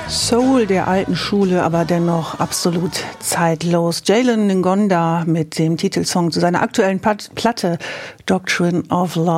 Soul der alten Schule, aber dennoch absolut zeitlos. Jalen Ngonda mit dem Titelsong zu seiner aktuellen Platte Doctrine of Love.